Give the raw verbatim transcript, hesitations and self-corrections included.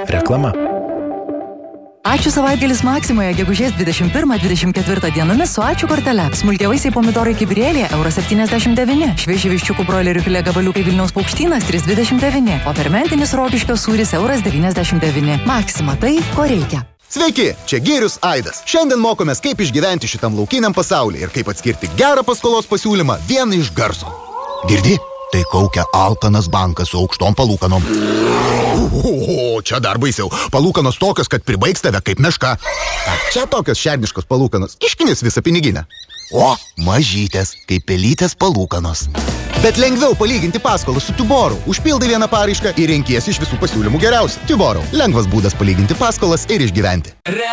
Reklama. Ačiū savaitgalis Maksimoje, gegužės dvidešimt pirmą dvidešimt ketvirtą dienomis su ačiū kortele. Smulkiavaisiai pomidorai kibirėlė, euro septyniasdešimt devyni. Švieži viščiukų broilerių filė gabaliukai Vilniaus Paukštynas, trys dvidešimt devyni. O fermentinis Rokiškio sūris, euras devyniasdešimt devyni. Maksima, tai, ko reikia. Sveiki, čia Gėrius Aidas. Šiandien mokomės, kaip išgyventi šitam laukiniam pasaulyje ir kaip atskirti gerą paskolos pasiūlymą vieną iš garso. Girdi? Tai kaukia alkanas bankas su aukštom palūkanom. O, čia dar baisiau. Palūkanos tokios, kad pribaigs tave kaip meška. Čia tokios šerniškos palūkanos. Iškinis visą piniginę. O, mažytės, kaip pelytės palūkanos. Bet lengviau palyginti paskolą su Tuboru. Užpildai vieną paraišką ir renkiesi iš visų pasiūlymų geriausią. Tuboru. Lengvas būdas palyginti paskolas ir išgyventi.